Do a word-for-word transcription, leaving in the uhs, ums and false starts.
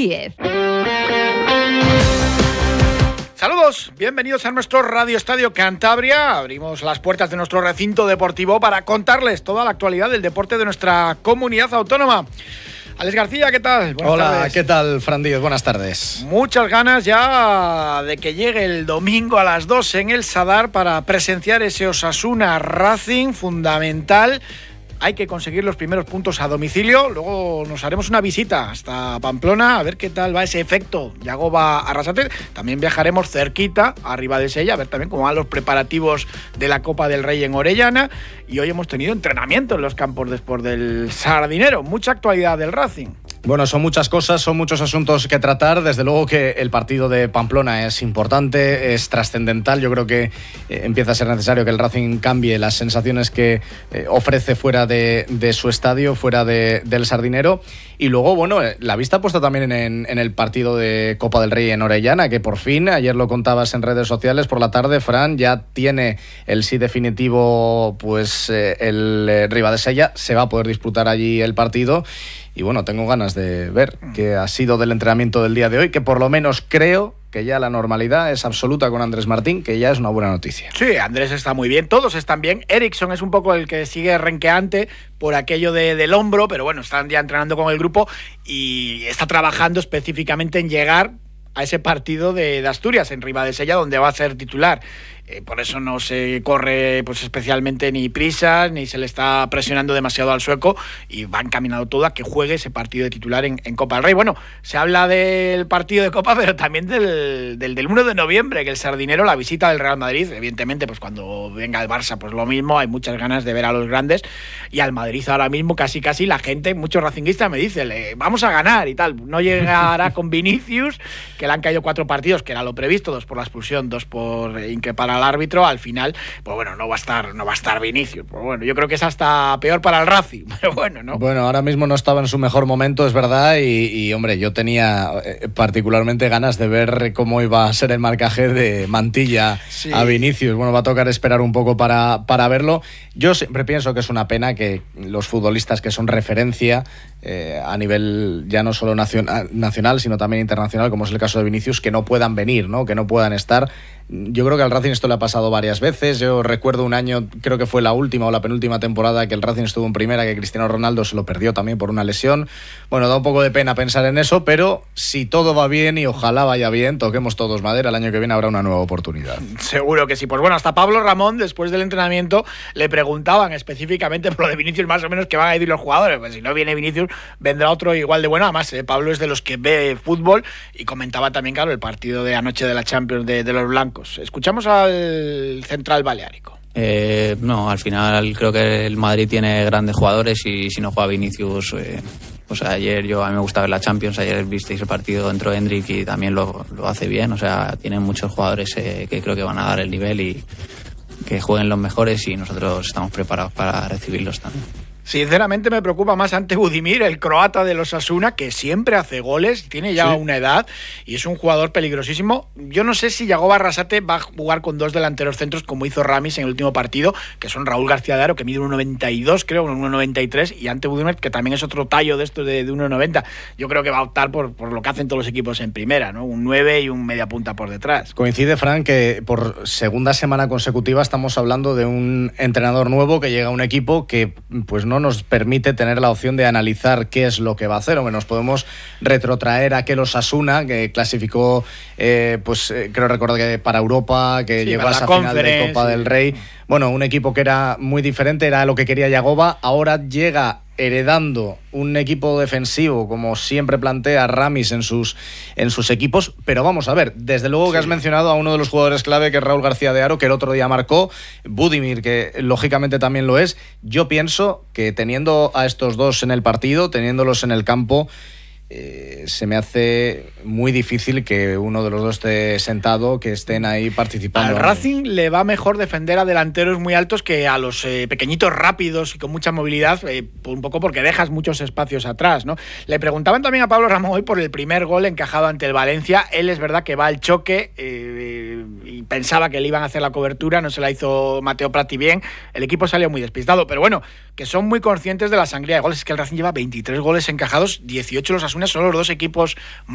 diez. Saludos, bienvenidos a nuestro Radio Estadio Cantabria. Abrimos las puertas de nuestro recinto deportivo para contarles toda la actualidad del deporte de nuestra comunidad autónoma. Alex García, ¿qué tal? Buenas Hola, tardes. ¿Qué tal, Fran Díez? Buenas tardes. Muchas ganas ya de que llegue el domingo a las dos en el Sadar para presenciar ese Osasuna Racing fundamental. Hay que conseguir los primeros puntos a domicilio, luego nos haremos una visita hasta Pamplona a ver qué tal va ese efecto Yagoba Arrasate. También viajaremos cerquita, arriba de Sella, a ver también cómo van los preparativos de la Copa del Rey en Orellana. Y hoy hemos tenido entrenamiento en los campos después del Sardinero. Mucha actualidad del Racing. Bueno, son muchas cosas, son muchos asuntos que tratar. Desde luego que el partido de Pamplona es importante, es trascendental. Yo creo que eh, empieza a ser necesario que el Racing cambie las sensaciones que eh, ofrece fuera de, de su estadio, fuera de, del Sardinero. Y luego, bueno, la vista puesta también en, en el partido de Copa del Rey en Orellana, que por fin, ayer lo contabas en redes sociales, por la tarde, Fran, ya tiene el sí definitivo, pues eh, el eh, Ribadesella, se va a poder disputar allí el partido. Y bueno, tengo ganas de ver qué ha sido del entrenamiento del día de hoy, que por lo menos creo que ya la normalidad es absoluta con Andrés Martín, que ya es una buena noticia. Sí, Andrés está muy bien, todos están bien. Eriksson es un poco el que sigue renqueante por aquello de, del hombro, pero bueno, están ya entrenando con el grupo y está trabajando específicamente en llegar a ese partido de, de Asturias, en Ribadesella, donde va a ser titular. Eh, por eso no se corre pues especialmente ni prisas, ni se le está presionando demasiado al sueco y va encaminado todo a que juegue ese partido de titular en, en Copa del Rey. Bueno, se habla del partido de Copa, pero también del, del, del uno de noviembre, que el Sardinero, la visita del Real Madrid. Evidentemente, pues cuando venga el Barça, pues lo mismo, hay muchas ganas de ver a los grandes, y al Madrid ahora mismo casi casi la gente, muchos racinguistas me dicen, vamos a ganar y tal. No llegará con Vinicius, que le han caído cuatro partidos, que era lo previsto, dos por la expulsión, dos por increpar al árbitro. Al final, pues bueno, no va a estar no va a estar Vinicius. Pues bueno, yo creo que es hasta peor para el Racing, pero bueno, ¿no? Bueno, ahora mismo no estaba en su mejor momento, es verdad, y, y hombre, yo tenía eh, particularmente ganas de ver cómo iba a ser el marcaje de Mantilla sí. a Vinicius. Bueno, va a tocar esperar un poco para, para verlo. Yo siempre pienso que es una pena que los futbolistas que son referencia eh, a nivel ya no solo nacional, nacional, sino también internacional, como es el caso de Vinicius, que no puedan venir, ¿no? Que no puedan estar. Yo creo que al Racing esto le ha pasado varias veces. Yo recuerdo un año, creo que fue la última o la penúltima temporada que el Racing estuvo en primera, que Cristiano Ronaldo se lo perdió también por una lesión. Bueno, da un poco de pena pensar en eso, pero si todo va bien y ojalá vaya bien, toquemos todos madera, el año que viene habrá una nueva oportunidad. Seguro que sí. Pues bueno, hasta Pablo Ramón, después del entrenamiento, le preguntaban específicamente por lo de Vinicius, más o menos, que van a ir los jugadores. Pues si no viene Vinicius, vendrá otro igual de bueno. Además, eh, Pablo es de los que ve fútbol y comentaba también, claro, el partido de anoche de la Champions de, de los blancos. Escuchamos al central baleárico. Eh, no, al final creo que el Madrid tiene grandes jugadores y si no juega Vinicius, eh, pues ayer yo a mí me gusta ver la Champions, ayer visteis el partido, entró Endrick y también lo, lo hace bien, o sea, tienen muchos jugadores eh, que creo que van a dar el nivel y que jueguen los mejores y nosotros estamos preparados para recibirlos también. Sinceramente me preocupa más Ante Budimir, el croata de los Osasuna, que siempre hace goles, tiene ya sí. una edad y es un jugador peligrosísimo. Yo no sé si Yagoba Arrasate va a jugar con dos delanteros centros como hizo Ramis en el último partido, que son Raúl García de Haro, que mide uno noventa y dos, creo, uno noventa y tres, y Ante Budimir, que también es otro tallo de estos de, de uno noventa. Yo creo que va a optar por, por lo que hacen todos los equipos en primera, ¿no? Un nueve y un media punta por detrás. Coincide, Fran, que por segunda semana consecutiva estamos hablando de un entrenador nuevo que llega a un equipo que pues no nos permite tener la opción de analizar qué es lo que va a hacer, o nos podemos retrotraer a aquel Osasuna que clasificó, eh, pues eh, creo recordar que para Europa, que sí, llegó a esa final de Copa sí. del Rey. Bueno, un equipo que era muy diferente, era lo que quería Yagoba, ahora llega heredando un equipo defensivo, como siempre plantea Ramis en sus, en sus equipos, pero vamos a ver, desde luego sí. que has mencionado a uno de los jugadores clave, que es Raúl García de Haro, que el otro día marcó, Budimir, que lógicamente también lo es. Yo pienso que teniendo a estos dos en el partido, teniéndolos en el campo, Eh, se me hace muy difícil que uno de los dos esté sentado, que estén ahí participando. Al Racing le va mejor defender a delanteros muy altos que a los eh, pequeñitos rápidos y con mucha movilidad, eh, un poco porque dejas muchos espacios atrás, ¿no? Le preguntaban también a Pablo Ramón hoy por el primer gol encajado ante el Valencia. Él es verdad que va al choque eh, y pensaba que le iban a hacer la cobertura, no se la hizo Mateo Prati bien, el equipo salió muy despistado, pero bueno, que son muy conscientes de la sangría de goles. Es que el Racing lleva veintitrés goles encajados, dieciocho los Asuna, son los dos equipos